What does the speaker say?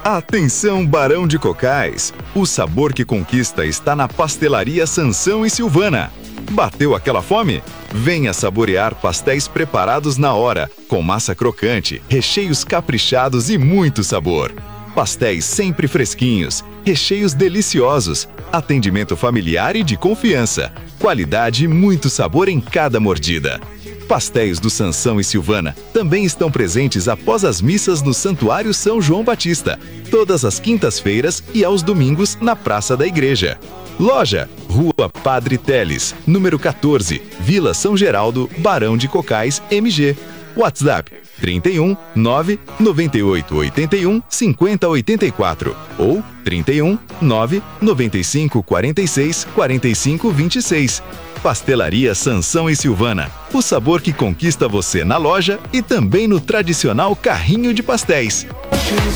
Atenção, Barão de Cocais! O sabor que conquista está na Pastelaria Sansão e Silvana. Bateu aquela fome? Venha saborear pastéis preparados na hora, com massa crocante, recheios caprichados e muito sabor. Pastéis sempre fresquinhos, recheios deliciosos, atendimento familiar e de confiança, qualidade e muito sabor em cada mordida. Pastéis do Sansão e Silvana também estão presentes após as missas no Santuário São João Batista, todas as quintas-feiras e aos domingos na Praça da Igreja. Loja, Rua Padre Teles, número 14, Vila São Geraldo, Barão de Cocais, MG. WhatsApp 31 9 98 81 50 84 ou 31 9 95 46 45 26. Pastelaria Sansão e Silvana, o sabor que conquista você na loja e também no tradicional carrinho de pastéis.